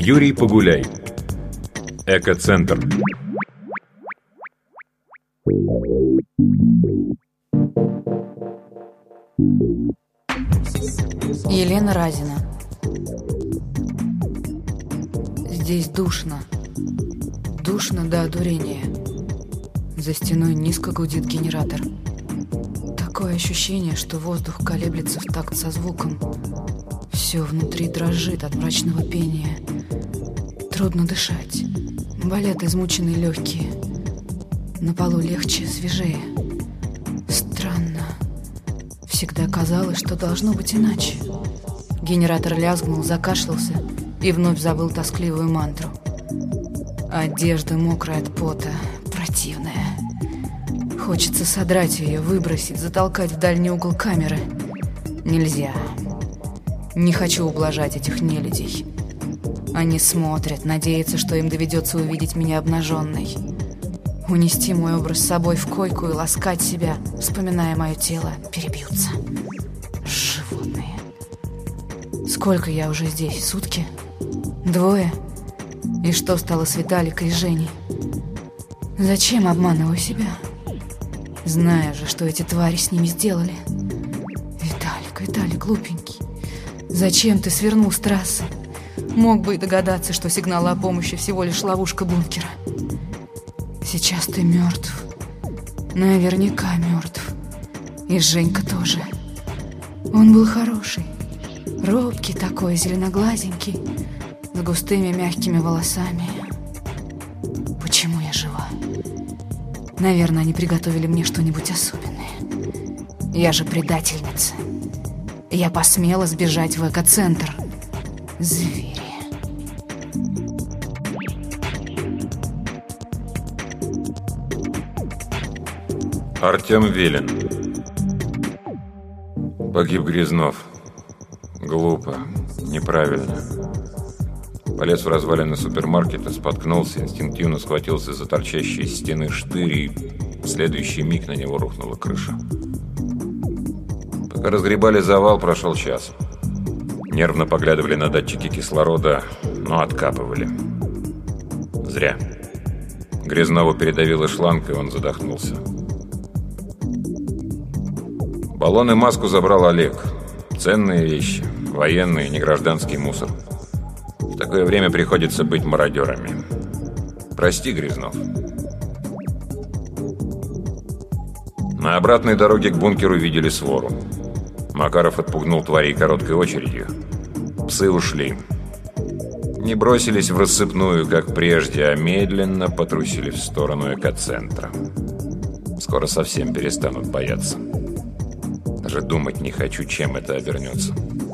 Юрий Погуляй. Экоцентр. Елена Разина. Здесь душно. Душно до одурения. За стеной низко гудит генератор. Такое ощущение, что воздух колеблется в такт со звуком. Все внутри дрожит от мрачного пения. Трудно дышать. Болят измученные легкие. На полу легче, свежее. Странно. Всегда казалось, что должно быть иначе. Генератор лязгнул, закашлялся и вновь завыл тоскливую мантру. Одежда мокрая от пота, противная. Хочется содрать ее, выбросить, затолкать в дальний угол камеры. Нельзя. Не хочу ублажать этих нелюдей. Они смотрят, надеются, что им доведется увидеть меня обнаженной. Унести мой образ с собой в койку и ласкать себя, вспоминая мое тело, перебьются. Животные. Сколько я уже здесь? Сутки? 2? И что стало с Виталикой и Женей? Зачем обманываю себя? Знаю же, что эти твари с ними сделали. Виталик, глупенький. Зачем ты свернул с трассы? Мог бы и догадаться, что сигнал о помощи всего лишь ловушка бункера. Сейчас ты мертв. Наверняка мертв. И Женька тоже. Он был хороший. Робкий такой, зеленоглазенький, с густыми мягкими волосами. Почему я жива? Наверное, они приготовили мне что-нибудь особенное. Я же предательница. Я посмела сбежать в экоцентр. Звери. Артем Велин. Погиб Грязнов. Глупо, неправильно. Полез в развалины супермаркета, споткнулся, инстинктивно схватился за торчащие из стены штырь, и в следующий миг на него рухнула крыша. Пока разгребали завал, прошел час. Нервно поглядывали на датчики кислорода, но откапывали. Зря. Грязнову передавило шланг, и он задохнулся. Баллон и маску забрал Олег. Ценные вещи, военные, не гражданский мусор. В такое время приходится быть мародерами. Прости, Грязнов. На обратной дороге к бункеру видели свору. Макаров отпугнул тварей короткой очередью. Псы ушли. Не бросились в рассыпную, как прежде, а медленно потрусили в сторону экоцентра. Скоро совсем перестанут бояться. Даже думать не хочу, чем это обернется.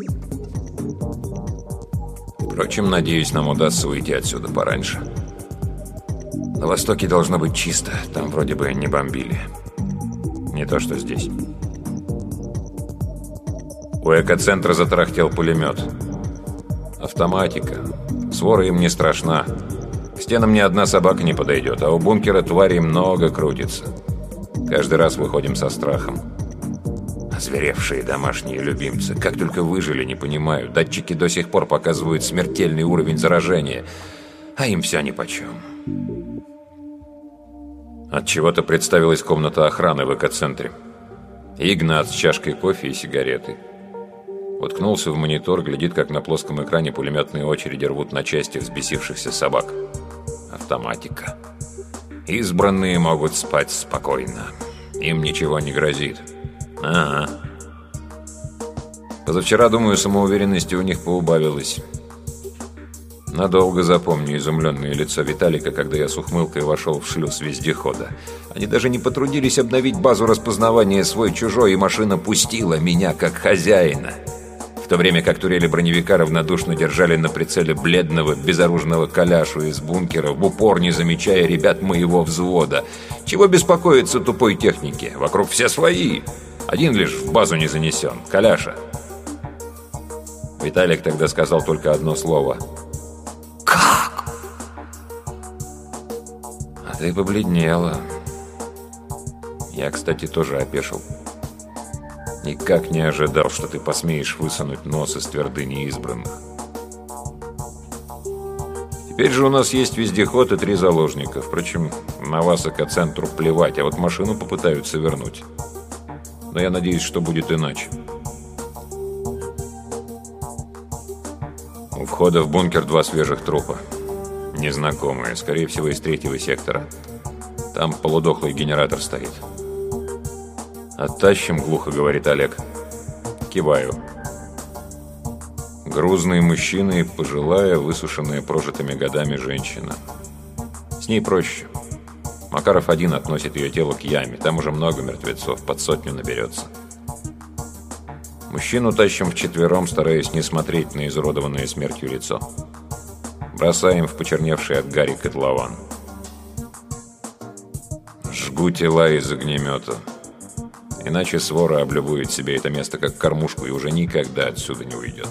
Впрочем, надеюсь, нам удастся уйти отсюда пораньше. На востоке должно быть чисто. Там вроде бы не бомбили. Не то, что здесь. У экоцентра затарахтел пулемет. Автоматика. Свора им не страшна. К стенам ни одна собака не подойдет, а у бункера тварей много крутится. Каждый раз выходим со страхом. Озверевшие домашние любимцы. Как только выжили, не понимаю. Датчики до сих пор показывают смертельный уровень заражения. А им все нипочем. Отчего-то представилась комната охраны в экоцентре. Игнат с чашкой кофе и сигареты. Уткнулся в монитор, глядит, как на плоском экране пулеметные очереди рвут на части взбесившихся собак. Автоматика. Избранные могут спать спокойно. Им ничего не грозит. Ага. Позавчера, думаю, самоуверенности у них поубавилось. Надолго запомню изумленное лицо Виталика, когда я с ухмылкой вошел в шлюз вездехода. Они даже не потрудились обновить базу распознавания свой-чужой, и машина пустила меня как хозяина. В то время как турели броневика равнодушно держали на прицеле бледного, безоружного Коляшу из бункера, в упор не замечая ребят моего взвода. Чего беспокоиться тупой технике? Вокруг все свои. Один лишь в базу не занесен. Коляша. Виталик тогда сказал только одно слово. «Как?» А ты побледнела. Я, кстати, тоже опешил. Никак не ожидал, что ты посмеешь высунуть нос из твердыни избранных. Теперь же у нас есть вездеход и 3 заложника. Впрочем, на вас экоцентру плевать, а вот машину попытаются вернуть. Но я надеюсь, что будет иначе. У входа в бункер 2 свежих трупа. Незнакомые, скорее всего, из 3-го сектора. Там полудохлый генератор стоит. «Оттащим», — глухо говорит Олег. Киваю. Грузный мужчина и пожилая, высушенная прожитыми годами женщина. С ней проще. Макаров один относит ее тело к яме. Там уже много мертвецов, под 100 наберется. Мужчину тащим вчетвером, стараясь не смотреть на изуродованное смертью лицо. Бросаем в почерневший от гари котлован. Жгу тела из огнемета. Иначе свора облюбует себе это место как кормушку и уже никогда отсюда не уйдет.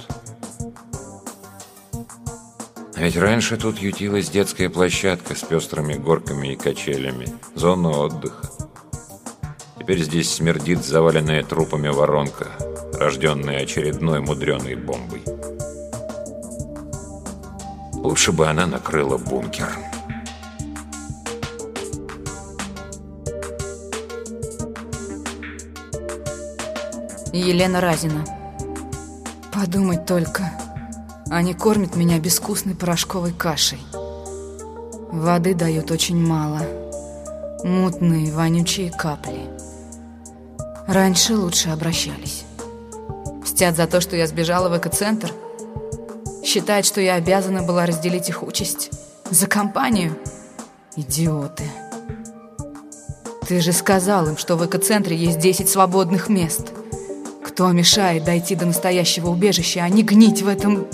А ведь раньше тут ютилась детская площадка с пестрыми горками и качелями, зона отдыха. Теперь здесь смердит заваленная трупами воронка, рожденная очередной мудреной бомбой. Лучше бы она накрыла бункер. Елена Разина. Подумать только. Они кормят меня безвкусной порошковой кашей. Воды дают очень мало. Мутные, вонючие капли. Раньше лучше обращались. Мстят за то, что я сбежала в экоцентр. Считают, что я обязана была разделить их участь. За компанию. Идиоты. Ты же сказал им, что в экоцентре есть 10 свободных мест. Кто мешает дойти до настоящего убежища, а не гнить в этом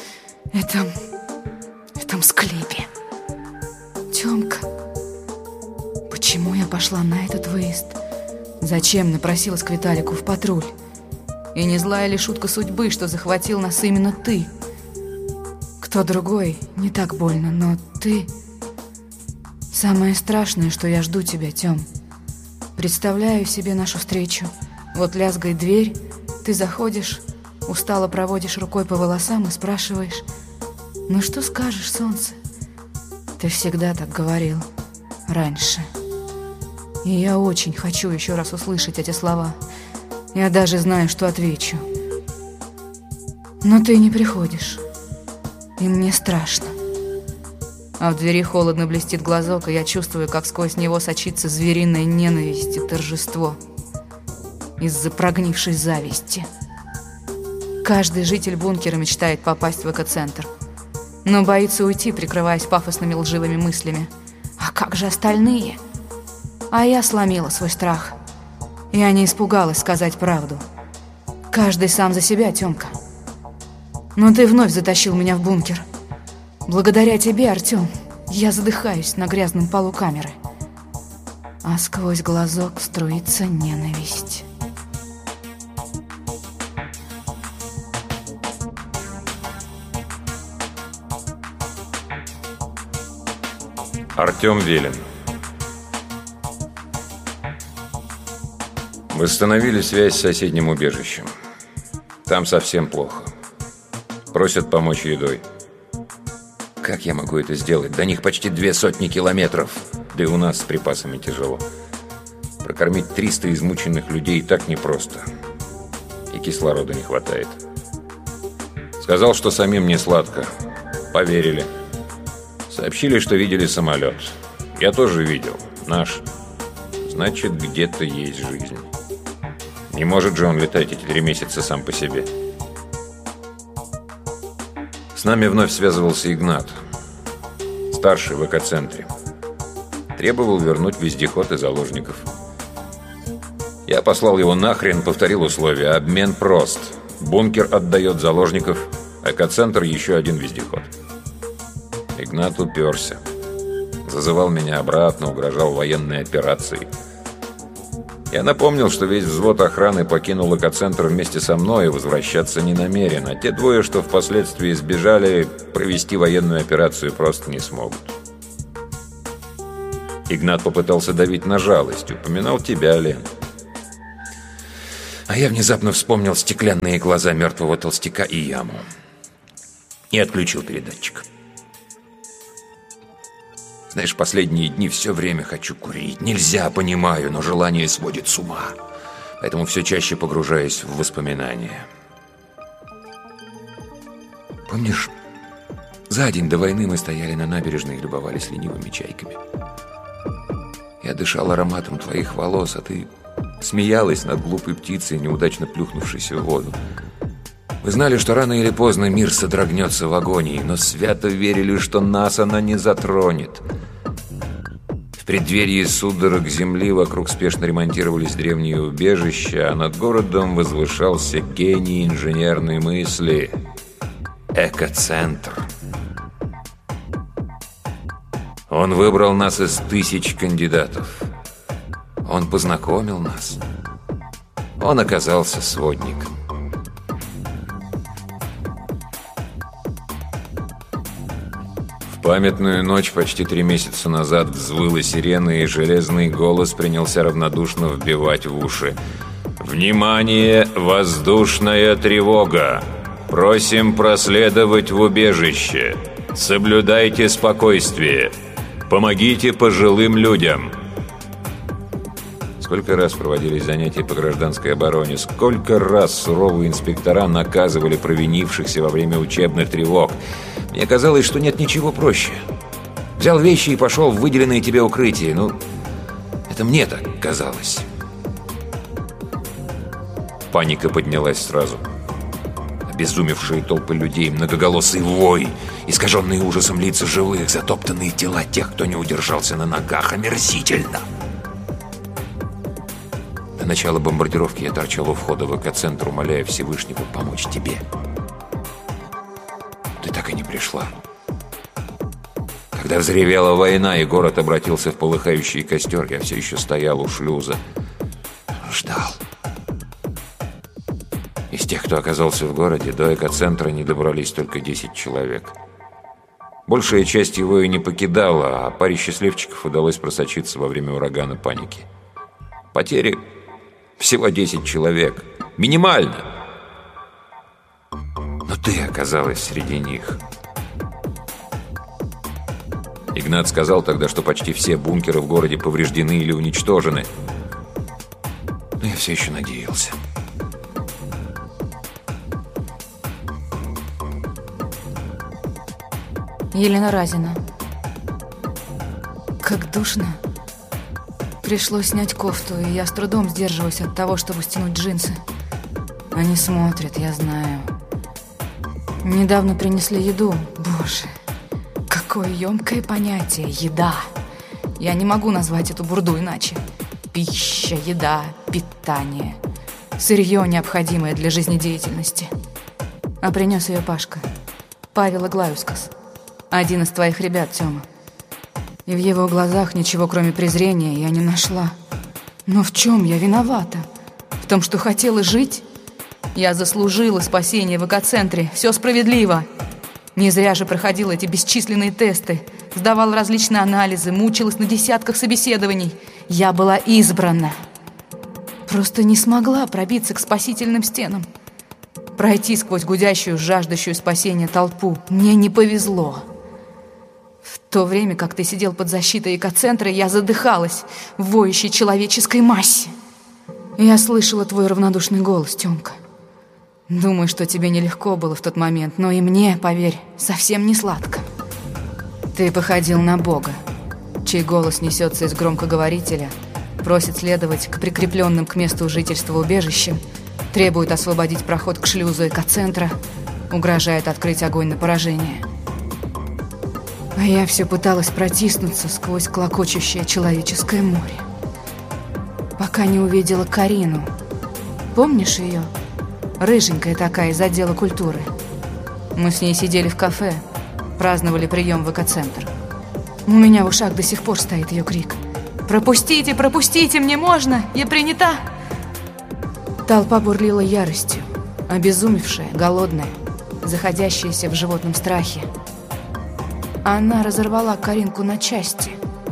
склепе? Тёмка, почему я пошла на этот выезд? Зачем напросилась к Виталику в патруль? И не злая ли шутка судьбы, что захватил нас именно ты? Кто другой, не так больно, но ты... Самое страшное, что я жду тебя, Тём. Представляю себе нашу встречу. Вот лязгает дверь, ты заходишь, устало проводишь рукой по волосам и спрашиваешь: «Ну что скажешь, солнце?» Ты всегда так говорил. Раньше. И я очень хочу еще раз услышать эти слова. Я даже знаю, что отвечу. Но ты не приходишь. И мне страшно. А в двери холодно блестит глазок, и я чувствую, как сквозь него сочится звериная ненависть и торжество. Из-за прогнившей зависти. Каждый житель бункера мечтает попасть в экоцентр, но боится уйти, прикрываясь пафосными лживыми мыслями. А как же остальные? А я сломила свой страх. Я не испугалась сказать правду. Каждый сам за себя, Тёмка. Но ты вновь затащил меня в бункер. Благодаря тебе, Артём, я задыхаюсь на грязном полу камеры. А сквозь глазок струится ненависть. Артём Велин. Восстановили связь с соседним убежищем. Там совсем плохо. Просят помочь едой. Как я могу это сделать? До них почти 200 километров. Да и у нас с припасами тяжело. Прокормить 300 измученных людей и так непросто. И кислорода не хватает. Сказал, что самим не сладко. Поверили. Сообщили, что видели самолет. Я тоже видел. Наш. Значит, где-то есть жизнь. Не может же он летать эти 3 месяца сам по себе. С нами вновь связывался Игнат. Старший в экоцентре. Требовал вернуть вездеход и заложников. Я послал его нахрен, повторил условия. Обмен прост. Бункер отдает заложников, экоцентр еще один вездеход. Игнат уперся. Зазывал меня обратно, угрожал военной операцией. Я напомнил, что весь взвод охраны покинул экоцентр вместе со мной и возвращаться не намерен, а те 2, что впоследствии сбежали, провести военную операцию просто не смогут. Игнат попытался давить на жалость, упоминал тебя, Лен. А я внезапно вспомнил стеклянные глаза мертвого толстяка и яму. И отключил передатчик. Знаешь, последние дни все время хочу курить. Нельзя, понимаю, но желание сводит с ума. Поэтому все чаще погружаюсь в воспоминания. Помнишь, за день до войны мы стояли на набережной и любовались ленивыми чайками? Я дышал ароматом твоих волос, а ты смеялась над глупой птицей, неудачно плюхнувшейся в воду. Вы знали, что рано или поздно мир содрогнется в агонии, но свято верили, что нас она не затронет. В преддверии судорог земли вокруг спешно ремонтировались древние убежища, а над городом возвышался гений инженерной мысли — экоцентр. Он выбрал нас из тысяч кандидатов. Он познакомил нас. Он оказался сводником. В памятную ночь почти 3 месяца назад взвыла сирена, и железный голос принялся равнодушно вбивать в уши: «Внимание! Воздушная тревога! Просим проследовать в убежище! Соблюдайте спокойствие! Помогите пожилым людям!» Сколько раз проводились занятия по гражданской обороне, сколько раз суровые инспектора наказывали провинившихся во время учебных тревог. Мне казалось, что нет ничего проще. Взял вещи и пошел в выделенное тебе укрытие. Ну, это мне так казалось. Паника поднялась сразу. Обезумевшие толпы людей, многоголосый вой, искаженные ужасом лица живых, затоптанные тела тех, кто не удержался на ногах. Омерзительно! До начала бомбардировки я торчал у входа в экоцентр, умоляя Всевышнего помочь тебе. Ты так и не пришла. Когда взревела война и город обратился в полыхающий костер, я все еще стоял у шлюза. Ждал. Из тех, кто оказался в городе, до экоцентра не добрались только 10 человек. Большая часть его и не покидала, а паре счастливчиков удалось просочиться во время урагана паники. Потери всего 10 человек. Минимально. Но ты оказалась среди них. Игнат сказал тогда, что почти все бункеры в городе повреждены или уничтожены. Но я все еще надеялся. Елена Разина. Как душно. Пришлось снять кофту, и я с трудом сдерживаюсь от того, чтобы стянуть джинсы. Они смотрят, я знаю. Недавно принесли еду. Боже, какое емкое понятие — еда. Я не могу назвать эту бурду иначе. Пища, еда, питание. Сырье, необходимое для жизнедеятельности. А принес ее Пашка. Павел Иглаускас. Один из твоих ребят, Тёма. И в его глазах ничего, кроме презрения, я не нашла. Но в чем я виновата? В том, что хотела жить? Я заслужила спасение в экоцентре. Все справедливо. Не зря же проходила эти бесчисленные тесты. Сдавала различные анализы, мучилась на десятках собеседований. Я была избрана. Просто не смогла пробиться к спасительным стенам. Пройти сквозь гудящую, жаждущую спасения толпу. Мне не повезло. В то время, как ты сидел под защитой экоцентра, я задыхалась в воющей человеческой массе. Я слышала твой равнодушный голос, Тёмка. Думаю, что тебе нелегко было в тот момент, но и мне, поверь, совсем не сладко. Ты походил на Бога, чей голос несется из громкоговорителя, просит следовать к прикрепленным к месту жительства убежищам, требует освободить проход к шлюзу экоцентра, угрожает открыть огонь на поражение. А я все пыталась протиснуться сквозь клокочущее человеческое море, пока не увидела Карину. Помнишь ее? Рыженькая такая, из отдела культуры. Мы с ней сидели в кафе, праздновали прием в экоцентр. У меня в ушах до сих пор стоит ее крик: «Пропустите, пропустите, мне можно, я принята!» Толпа бурлила яростью, обезумевшая, голодная, заходящаяся в животном страхе. Она разорвала Каринку на части.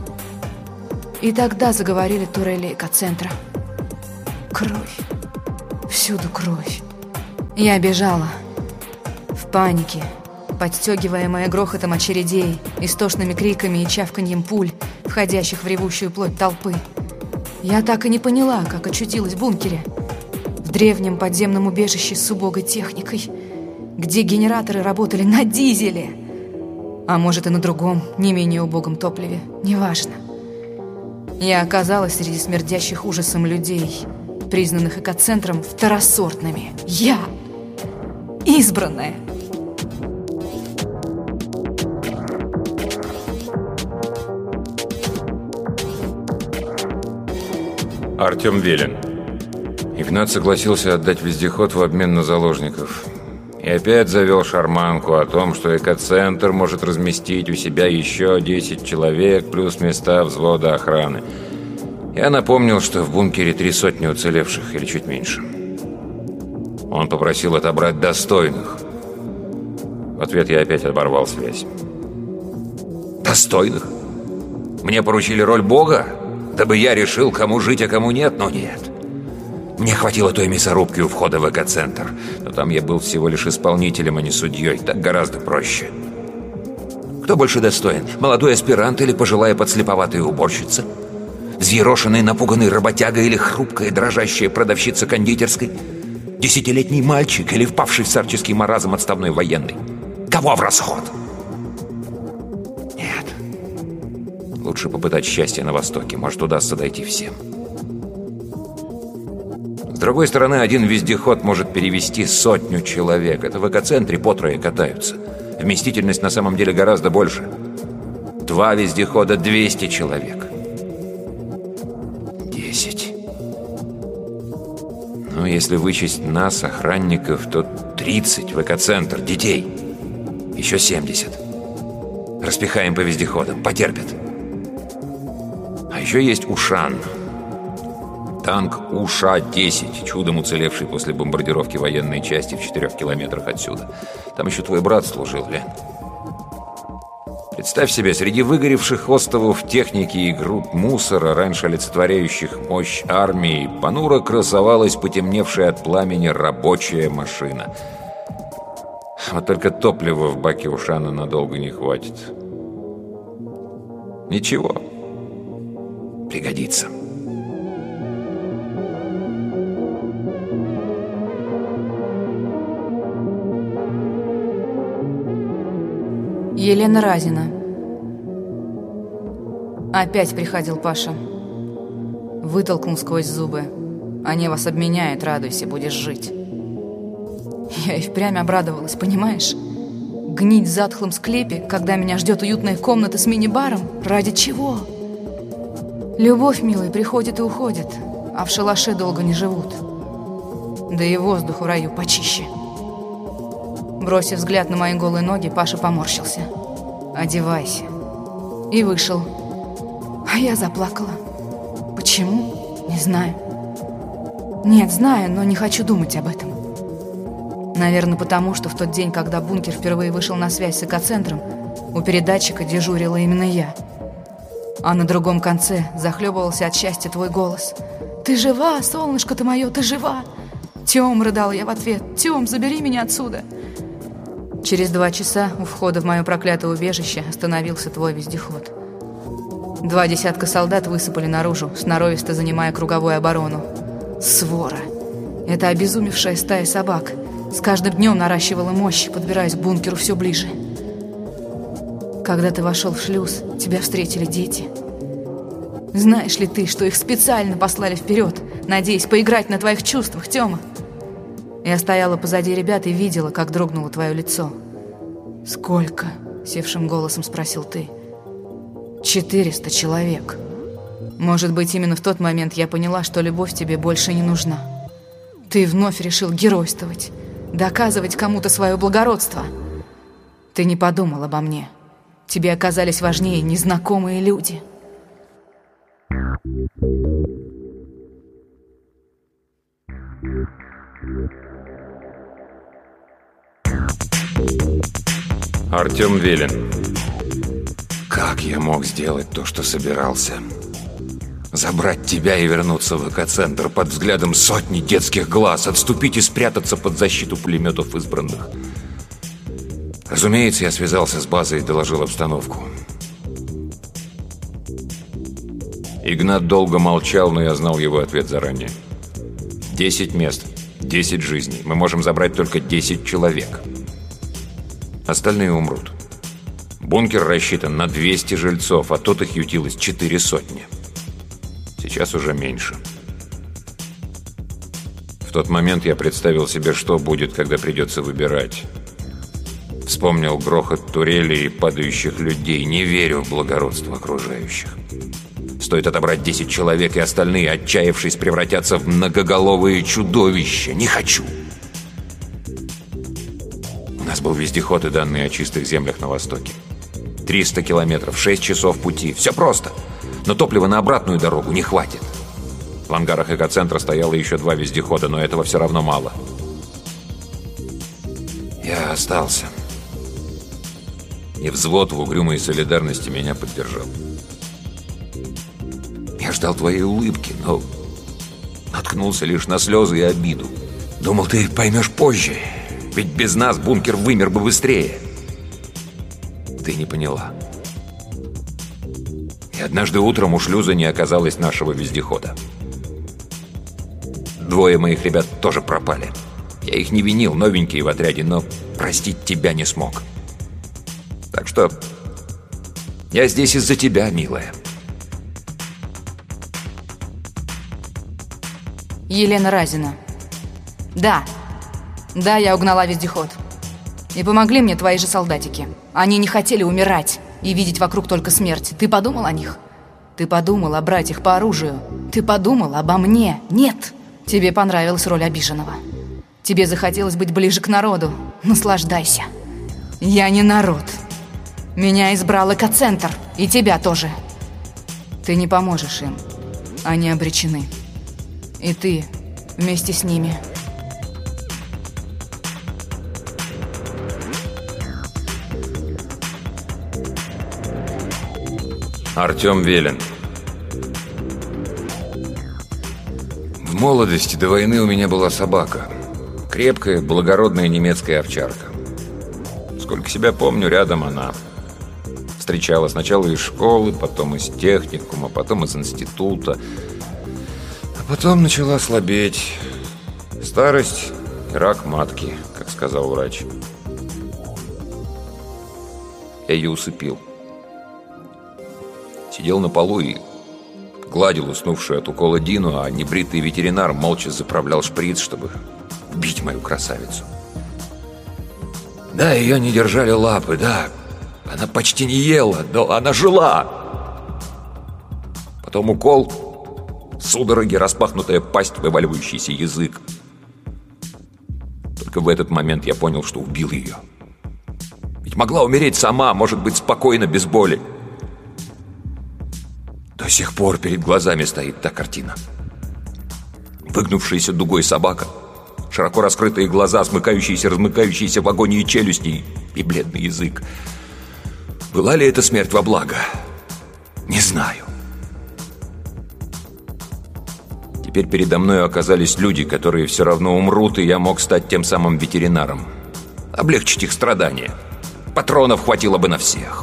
И тогда заговорили турели экоцентра. Кровь. Всюду кровь. Я бежала. В панике. подстегиваемая грохотом очередей, истошными криками и чавканьем пуль, входящих в ревущую плоть толпы. Я так и не поняла, как очутилась в бункере. В древнем подземном убежище с убогой техникой, где генераторы работали на дизеле. А может, и на другом, не менее убогом топливе. Неважно. Я оказалась среди смердящих ужасом людей, признанных экоцентром второсортными. Я избранная. Артем Велин. Игнат согласился отдать вездеход в обмен на заложников. И опять завел шарманку о том, что экоцентр может разместить у себя еще 10 человек, плюс места взвода охраны. Я напомнил, что в бункере 300 уцелевших, или чуть меньше. Он попросил отобрать достойных. В ответ я опять оборвал связь. Достойных? Мне поручили роль бога? Дабы я решил, кому жить, а кому нет? Но нет. Мне хватило той мясорубки у входа в экоцентр. Но там я был всего лишь исполнителем, а не судьей. Так гораздо проще. Кто больше достоин? Молодой аспирант или пожилая подслеповатая уборщица? Взъерошенный, напуганный работяга или хрупкая, дрожащая продавщица кондитерской? 10-летний мальчик или впавший в старческий маразм отставной военный? Кого в расход? Нет. Лучше попытать счастье на Востоке. Может, удастся дойти всем. С другой стороны, один вездеход может перевезти 100 человек. Это в экоцентре по трое катаются. Вместительность на самом деле гораздо больше. 2 вездехода — 200 человек. 10. Ну, если вычесть нас, охранников, то 30 в экоцентр, детей. Еще 70. Распихаем по вездеходам, потерпят. А еще есть Ушан. Танк УША-10, чудом уцелевший после бомбардировки военной части в 4 километрах отсюда. Там еще твой брат служил, Лен. Представь себе, среди выгоревших остовов техники и груд мусора, раньше олицетворяющих мощь армии, понуро красовалась потемневшая от пламени рабочая машина. Вот только топлива в баке Ушана надолго не хватит. Ничего. Пригодится. Елена Разина. Опять приходил Паша. Вытолкнул сквозь зубы. Они вас обменяют, радуйся, будешь жить. Я и впрямь обрадовалась, понимаешь? Гнить в затхлом склепе, когда меня ждет уютная комната с мини-баром? Ради чего? Любовь, милый, приходит и уходит, а в шалаше долго не живут. Да и воздух в раю почище. Бросив взгляд на мои голые ноги, Паша поморщился. «Одевайся». И вышел. А я заплакала. Почему? Не знаю. Нет, знаю, но не хочу думать об этом. Наверное, потому что в тот день, когда бункер впервые вышел на связь с экоцентром, у передатчика дежурила именно я. А на другом конце захлебывался от счастья твой голос. «Ты жива, солнышко ты мое, ты жива!» «Тём», — рыдала я в ответ, «Тём, забери меня отсюда!» Через 2 часа у входа в мое проклятое убежище остановился твой вездеход. 2 десятка солдат высыпали наружу, сноровисто занимая круговую оборону. Свора! Это обезумевшая стая собак. С каждым днем наращивала мощь, подбираясь к бункеру все ближе. Когда ты вошел в шлюз, тебя встретили дети. Знаешь ли ты, что их специально послали вперед, надеясь поиграть на твоих чувствах, Тёма? Я стояла позади ребят и видела, как дрогнуло твое лицо. «Сколько?» — севшим голосом спросил ты. 400 человек. Может быть, именно в тот момент я поняла, что любовь тебе больше не нужна. Ты вновь решил геройствовать, доказывать кому-то свое благородство. Ты не подумал обо мне. Тебе оказались важнее незнакомые люди. Артем Велин. Как я мог сделать то, что собирался? Забрать тебя и вернуться в экоцентр под взглядом сотни детских глаз, отступить и спрятаться под защиту пулеметов избранных. Разумеется, я связался с базой и доложил обстановку. Игнат долго молчал, но я знал его ответ заранее. 10 мест, 10 жизней. Мы можем забрать только 10 человек. Остальные умрут. Бункер рассчитан на 200 жильцов, а тут их ютилось 400. Сейчас уже меньше. В тот момент я представил себе, что будет, когда придется выбирать. Вспомнил грохот турелей и падающих людей. Не верю в благородство окружающих. Стоит отобрать 10 человек, и остальные, отчаявшись, превратятся в многоголовые чудовища. Не хочу. У нас был вездеход и данные о чистых землях на востоке. 300 километров, 6 часов пути. Все просто. Но топлива на обратную дорогу не хватит. В ангарах экоцентра стояло еще 2 вездехода, но этого все равно мало. Я остался. И взвод в угрюмой солидарности меня поддержал. Я ждал твоей улыбки, но наткнулся лишь на слезы и обиду. Думал, ты поймешь позже, ведь без нас бункер вымер бы быстрее. Ты не поняла. И однажды утром у шлюза не оказалось нашего вездехода. 2 моих ребят тоже пропали. Я их не винил, новенькие в отряде, но простить тебя не смог. Так что я здесь из-за тебя, милая. Елена Разина. Да, я угнала вездеход. И помогли мне твои же солдатики. Они не хотели умирать и видеть вокруг только смерть. Ты подумал о них? Ты подумал о братьях по оружию? Ты подумал обо мне? Нет. Тебе понравилась роль обиженного. Тебе захотелось быть ближе к народу. Наслаждайся. Я не народ. Меня избрал экоцентр. И тебя тоже. Ты не поможешь им. Они обречены. И ты вместе с ними. Артем Велин. В молодости до войны у меня была собака. Крепкая, благородная немецкая овчарка. Сколько себя помню, рядом она. Встречала сначала из школы, потом из техникума, потом из института. А потом начала слабеть. Старость и рак матки, как сказал врач. Я ее усыпил. Сидел на полу и гладил уснувшую от укола Дину, а небритый ветеринар молча заправлял шприц, чтобы убить мою красавицу. Да, ее не держали лапы, да. Она почти не ела, но она жила. Потом укол, судороги, распахнутая пасть, вываливающийся язык. Только в этот момент я понял, что убил ее. Ведь могла умереть сама, может быть, спокойно, без боли. До сих пор перед глазами стоит та картина. Выгнувшаяся дугой собака, широко раскрытые глаза, размыкающиеся в агонии челюсти и бледный язык. Была ли это смерть во благо? Не знаю. Теперь передо мной оказались люди, которые все равно умрут, и я мог стать тем самым ветеринаром. Облегчить их страдания. Патронов хватило бы на всех.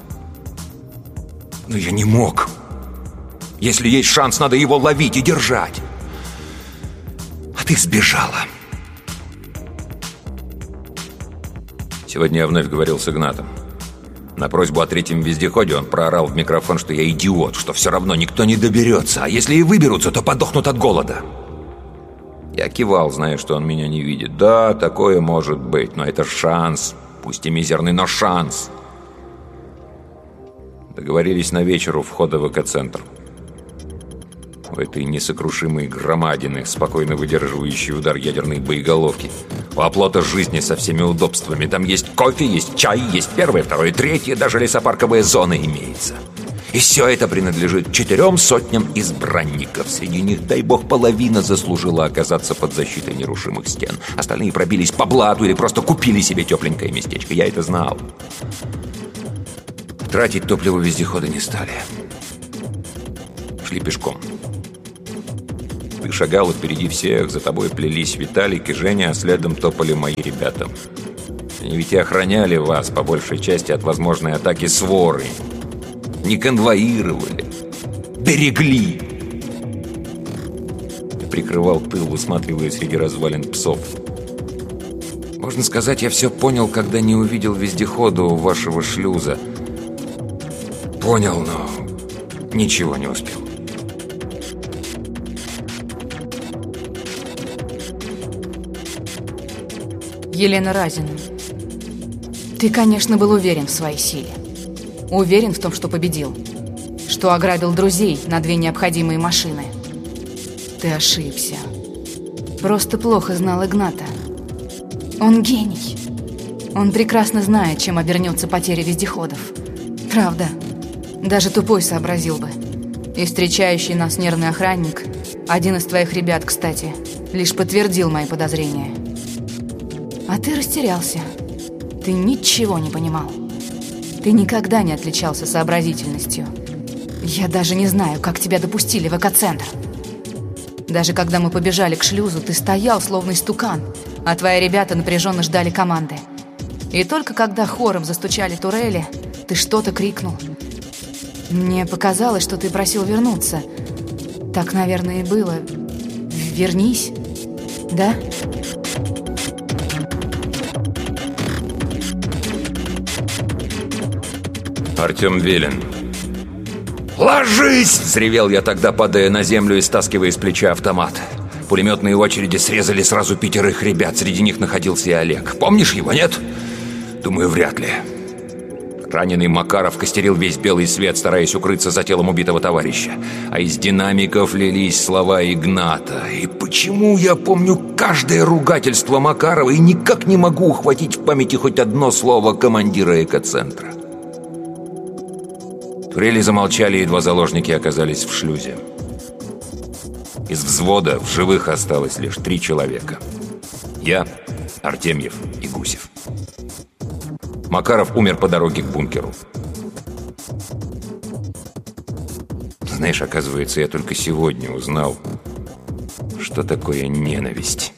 Но я не мог. Если есть шанс, надо его ловить и держать. А ты сбежала. Сегодня я вновь говорил с Игнатом. На просьбу о 3-м вездеходе он проорал в микрофон, что я идиот, что все равно никто не доберется, а если и выберутся, то подохнут от голода. Я кивал, зная, что он меня не видит. Да, такое может быть, но это шанс. Пусть и мизерный, но шанс. Договорились на вечер у входа в экоцентр. У этой несокрушимой громадины, спокойно выдерживающей удар ядерной боеголовки. У оплота жизни со всеми удобствами. Там есть кофе, есть чай, есть первое, второе, третье, даже лесопарковая зона имеется. И все это принадлежит 400 избранников. Среди них, дай бог, половина заслужила оказаться под защитой нерушимых стен. Остальные пробились по блату или просто купили себе тепленькое местечко. Я это знал. Тратить топливо вездехода не стали. Шли пешком. Ты шагала впереди всех, за тобой плелись Виталик и Женя, а следом топали мои ребята. Они ведь и охраняли вас, по большей части, от возможной атаки своры. Не конвоировали. Берегли. Я прикрывал тыл, высматривая среди развалин псов. Можно сказать, я все понял, когда не увидел вездехода у вашего шлюза. Понял, но ничего не успел. Елена Разина, ты, конечно, был уверен в своей силе. Уверен в том, что победил. Что ограбил друзей на 2 необходимые машины. Ты ошибся. Просто плохо знал Игната. Он гений. Он прекрасно знает, чем обернется потеря вездеходов. Правда, даже тупой сообразил бы. И встречающий нас нервный охранник, один из твоих ребят, кстати, лишь подтвердил мои подозрения. А ты растерялся. Ты ничего не понимал. Ты никогда не отличался сообразительностью. Я даже не знаю, как тебя допустили в экоцентр. Даже когда мы побежали к шлюзу, ты стоял, словно истукан, а твои ребята напряженно ждали команды. И только когда хором застучали турели, ты что-то крикнул. Мне показалось, что ты просил вернуться. Так, наверное, и было. Вернись, да? Артем Велин. «Ложись!» – взревел я тогда, падая на землю и стаскивая с плеча автомат. Пулеметные очереди срезали сразу 5 ребят. Среди них находился и Олег. Помнишь его, нет? Думаю, вряд ли. Раненый Макаров костерил весь белый свет, стараясь укрыться за телом убитого товарища. А из динамиков лились слова Игната. И почему я помню каждое ругательство Макарова и никак не могу ухватить в памяти хоть одно слово командира экоцентра? Турели замолчали, едва заложники оказались в шлюзе. Из взвода в живых осталось лишь 3 человека. Я, Артемьев и Гусев. Макаров умер по дороге к бункеру. Знаешь, оказывается, я только сегодня узнал, что такое ненависть.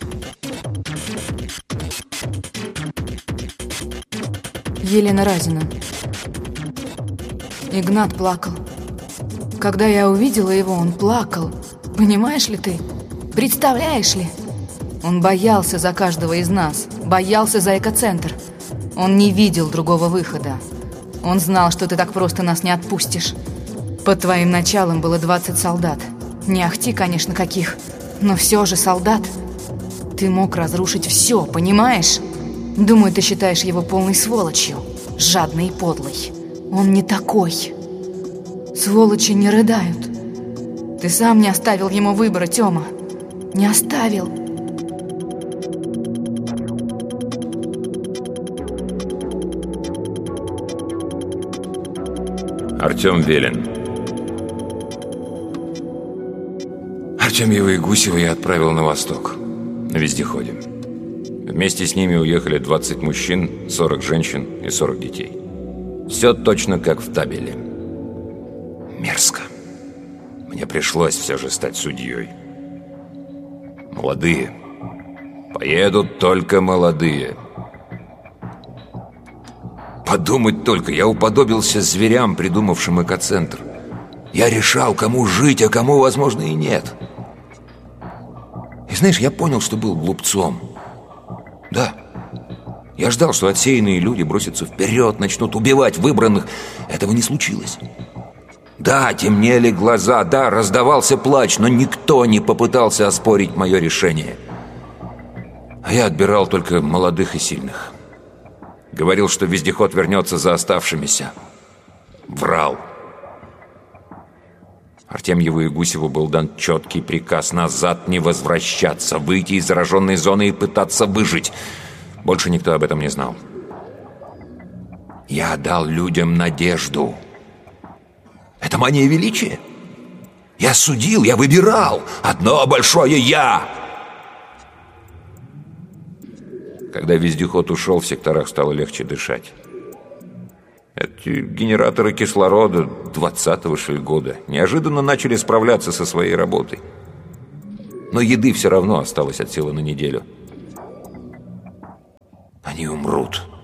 Елена Разина. Игнат плакал. Когда я увидела его, он плакал. Понимаешь ли ты? Представляешь ли? Он боялся за каждого из нас. Боялся за экоцентр. Он не видел другого выхода. Он знал, что ты так просто нас не отпустишь. Под твоим началом было 20 солдат. Не ахти, конечно, каких, но все же солдат. Ты мог разрушить все, понимаешь? Думаю, ты считаешь его полной сволочью. Жадной и подлой. Он не такой. Сволочи не рыдают. Ты сам не оставил ему выбора, Тёма. Не оставил. Артем Велин. Артемьева и Гусева я отправил на восток, на вездеходе. Вместе с ними уехали 20 мужчин, 40 женщин и 40 детей. Все точно как в табеле. Мерзко. Мне пришлось все же стать судьей. Молодые. Поедут только молодые. Подумать только, я уподобился зверям, придумавшим экоцентр. Я решал, кому жить, а кому, возможно, и нет. И знаешь, я понял, что был глупцом. Да. Я ждал, что отсеянные люди бросятся вперед, начнут убивать выбранных. Этого не случилось. Да, темнели глаза, да, раздавался плач, но никто не попытался оспорить мое решение. А я отбирал только молодых и сильных. Говорил, что вездеход вернется за оставшимися. Врал. Артемьеву и Гусеву был дан четкий приказ назад не возвращаться, выйти из зараженной зоны и пытаться выжить. Больше никто об этом не знал. Я дал людям надежду. Это мания величия. Я судил, я выбирал. Одно большое «я». Когда вездеход ушел, в секторах стало легче дышать. Эти генераторы кислорода 20-го, что ли, года неожиданно начали справляться со своей работой. Но еды все равно осталось от силы на неделю. Они умрут.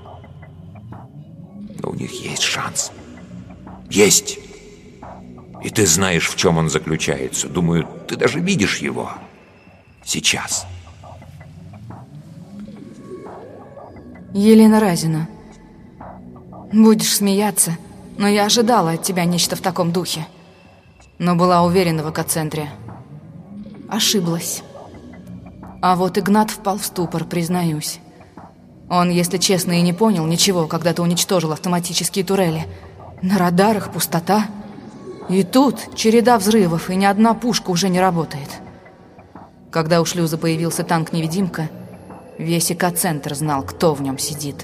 них есть шанс. Есть. И ты знаешь, в чем он заключается. Думаю, ты даже видишь его. Сейчас. Елена Разина. Будешь смеяться, но я ожидала от тебя нечто в таком духе. Но была уверена в экоцентре. Ошиблась. А вот Игнат впал в ступор, признаюсь. Он, если честно, и не понял ничего, когда ты уничтожил автоматические турели. На радарах пустота. И тут череда взрывов, и ни одна пушка уже не работает. Когда у шлюза появился танк-невидимка, весь экоцентр знал, кто в нем сидит.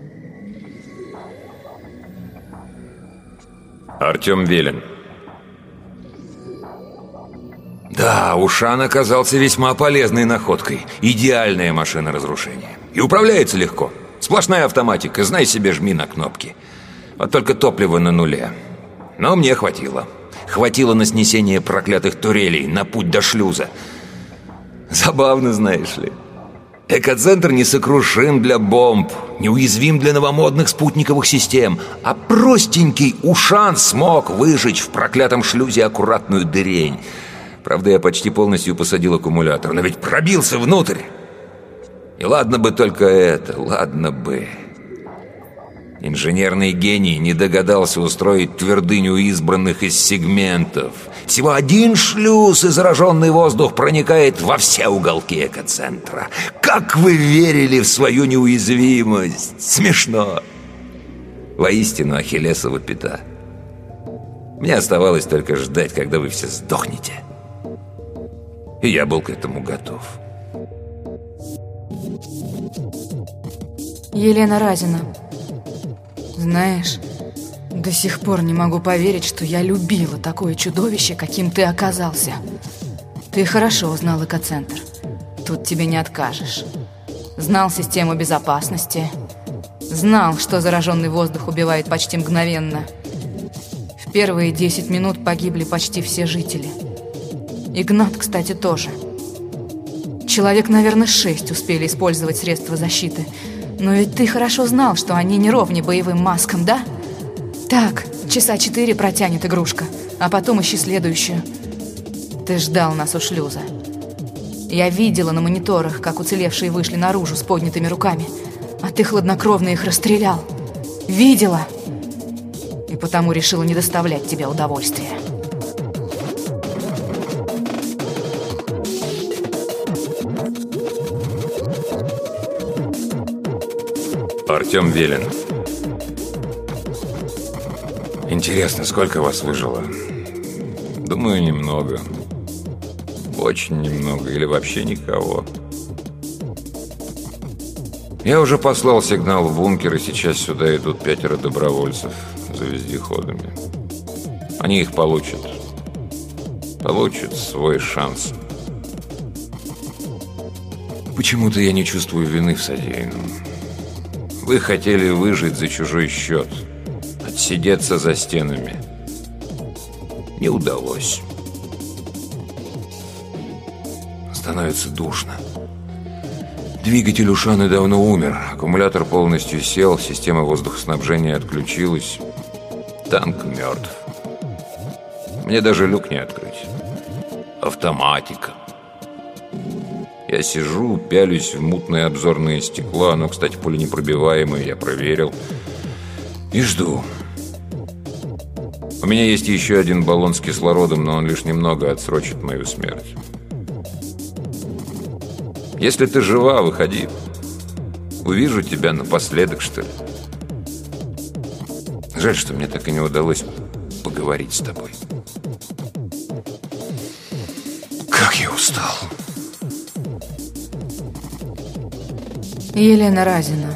Артем Велин. Да, Ушан оказался весьма полезной находкой. Идеальная машина разрушения. И управляется легко. Сплошная автоматика, знай себе, жми на кнопки. Вот только топливо на нуле. Но мне хватило. Хватило на снесение проклятых турелей, на путь до шлюза. Забавно, знаешь ли. Экоцентр несокрушим для бомб, неуязвим для новомодных спутниковых систем, а простенький Ушан смог выжечь в проклятом шлюзе аккуратную дырень. Правда, я почти полностью посадил аккумулятор, но ведь пробился внутрь. И ладно бы только это, ладно бы. Инженерный гений не догадался устроить твердыню избранных из сегментов. Всего один шлюз, и зараженный воздух проникает во все уголки экоцентра. Как вы верили в свою неуязвимость? Смешно. Воистину ахиллесова пята. Мне оставалось только ждать, когда вы все сдохнете. И я был к этому готов. Елена Разина. Знаешь, до сих пор не могу поверить, что я любила такое чудовище, каким ты оказался. Ты хорошо узнал экоцентр. Тут тебе не откажешь. Знал систему безопасности. Знал, что зараженный воздух убивает почти мгновенно. В первые 10 минут погибли почти все жители. Игнат, кстати, тоже. Человек, наверное, 6 успели использовать средства защиты. Но ведь ты хорошо знал, что они не ровни боевым маскам, да? Так, часа 4 протянет игрушка, а потом ищи следующую. Ты ждал нас у шлюза. Я видела на мониторах, как уцелевшие вышли наружу с поднятыми руками, а ты хладнокровно их расстрелял. Видела. И потому решила не доставлять тебе удовольствия. Артем Велин. Интересно, сколько вас выжило? Думаю, немного. Очень немного или вообще никого. Я уже послал сигнал в бункер, и сейчас сюда идут 5 добровольцев за вездеходами. Они их получат. Получат свой шанс. Почему-то я не чувствую вины в содеянном. Вы хотели выжить за чужой счет, отсидеться за стенами. Не удалось. Становится душно. Двигатель Ушана давно умер, аккумулятор полностью сел, система воздухоснабжения отключилась. Танк мертв. Мне даже люк не открыть. Автоматика. Я сижу, пялюсь в мутное обзорное стекло. Оно, кстати, пуленепробиваемое, я проверил. И жду. У меня есть еще один баллон с кислородом, но он лишь немного отсрочит мою смерть. Если ты жива, выходи. Увижу тебя напоследок, что ли. Жаль, что мне так и не удалось поговорить с тобой. Как я устал. Елена Разина.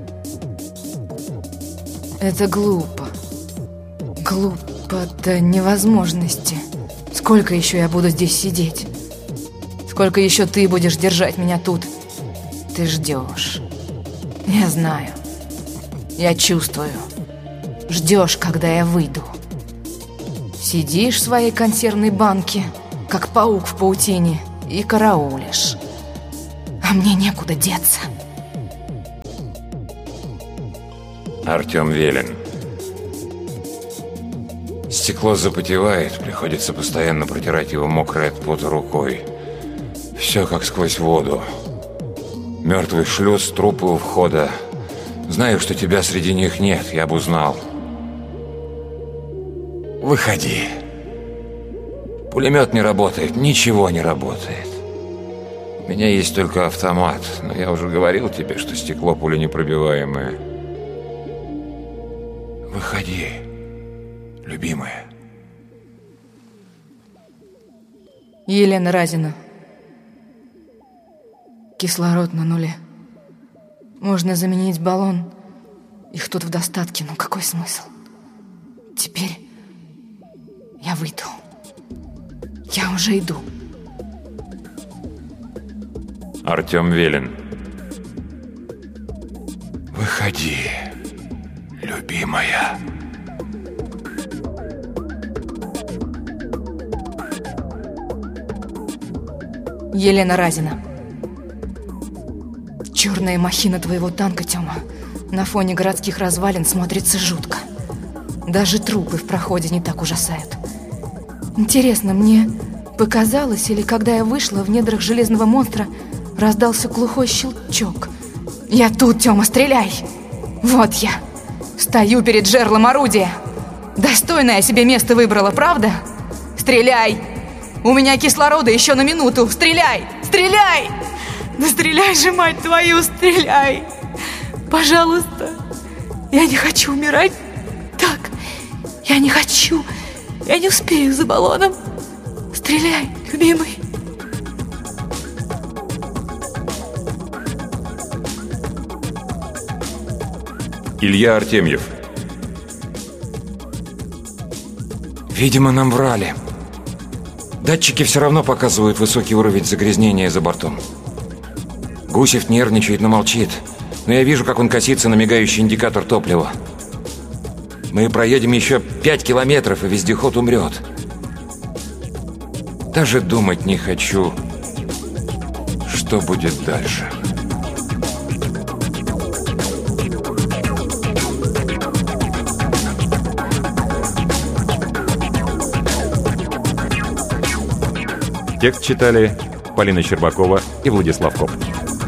Это глупо. Глупо до невозможности. Сколько еще я буду здесь сидеть? Сколько еще ты будешь держать меня тут? Ты ждешь. Я знаю. Я чувствую. Ждешь, когда я выйду. Сидишь в своей консервной банке, как паук в паутине, и караулишь. А мне некуда деться. Артем Велин. Стекло запотевает, приходится постоянно протирать его мокрой от пота рукой. Все как сквозь воду. Мертвый шлюз, трупы у входа. Знаю, что тебя среди них нет, я бы узнал. Выходи. Пулемет не работает, ничего не работает. У меня есть только автомат, но я уже говорил тебе, что стекло пуленепробиваемое. Выходи, любимая. Елена Разина. Кислород на нуле. Можно заменить баллон. Их тут в достатке, но какой смысл? Теперь я выйду. Я уже иду. Артем Велин. Выходи, любимая. Елена Разина. Черная махина твоего танка, Тёма, на фоне городских развалин смотрится жутко. Даже трупы в проходе не так ужасают. Интересно, мне показалось, или когда я вышла, в недрах железного монстра раздался глухой щелчок. Я тут, Тёма, стреляй! Вот я, стою перед жерлом орудия. Достойное я себе место выбрала, правда? Стреляй! У меня кислорода еще на минуту. Стреляй! Стреляй! Да стреляй же, мать твою, стреляй! Пожалуйста! Я не хочу умирать так. Я не хочу. Я не успею за баллоном. Стреляй, любимый. Илья Артемьев. Видимо, нам врали. Датчики все равно показывают высокий уровень загрязнения за бортом. Гусев нервничает, но молчит. Но я вижу, как он косится на мигающий индикатор топлива. Мы проедем еще 5 километров, и вездеход умрет. Даже думать не хочу, что будет дальше. Текст читали Полина Щербакова и Владислав Коп.